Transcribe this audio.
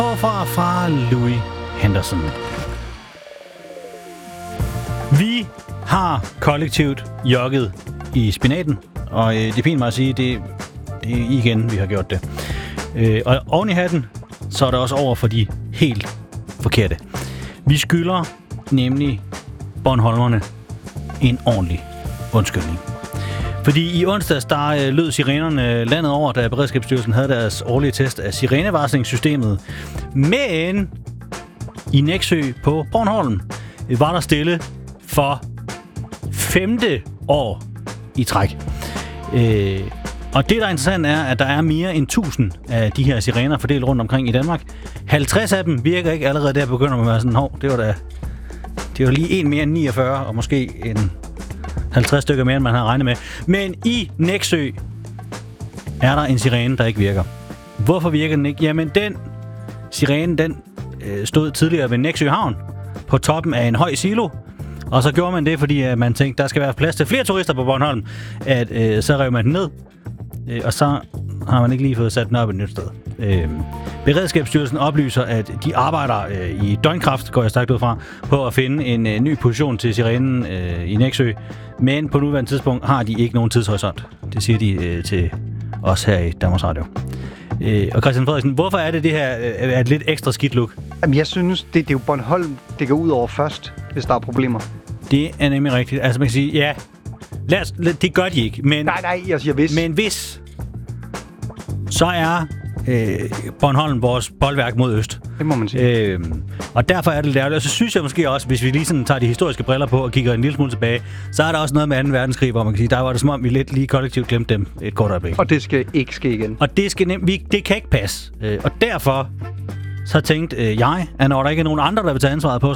Fra Louis Henderson. Vi har kollektivt jogget i spinaten, og det er fint mig at sige, det er igen, vi har gjort det. Og oven i hatten, så er det også over for de helt forkerte. Vi skylder nemlig Bornholmerne en ordentlig undskyldning. Fordi i onsdags, der lød sirenerne landet over, da Beredskabsstyrelsen havde deres årlige test af sirenevarslingssystemet. Men i Nexø på Bornholm var der stille for 5. år i træk. Og det, der er interessant, er, at der er mere end 1000 af de her sirener fordelt rundt omkring i Danmark. 50 af dem virker ikke allerede der, begynder man at være sådan, det var lige en mere end 49, og måske en 50 stykker mere, end man havde regnet med. Men i Nexø er der en sirene, der ikke virker. Hvorfor virker den ikke? Jamen, den sirene, den stod tidligere ved Nexø Havn på toppen af en høj silo. Og så gjorde man det, fordi man tænkte, der skal være plads til flere turister på Bornholm. Så rev man den ned, og så har man ikke lige fået sat den op et nyt sted. Beredskabsstyrelsen oplyser, at de arbejder i døgnkraft, går jeg stærkt ud fra, på at finde en ny position til sirenen i Nexø. Men på nuværende tidspunkt har de ikke nogen tidshorisont. Det siger de til os her i Danmarks Radio. Og Christian Frederiksen, hvorfor er det her er et lidt ekstra skidt look? Jamen, jeg synes, det er jo Bornholm, det går ud over først, hvis der er problemer. Det er nemlig rigtigt. Altså, man kan sige, ja, det gør de ikke. Men, nej, jeg siger hvis. Men hvis, så er Bornholm vores boldværk mod øst. Det må man sige. Og derfor er det lidt. Og så synes jeg måske også, hvis vi lige sådan tager de historiske briller på og kigger en lille smule tilbage, så er der også noget med 2. verdenskrig, hvor man kan sige, der var det som om, vi lidt lige kollektivt glemte dem et kort øjeblik. Og det skal ikke ske igen. Og det kan ikke passe. Og derfor så tænkte jeg, at når der ikke er nogen andre, der vil tage ansvaret på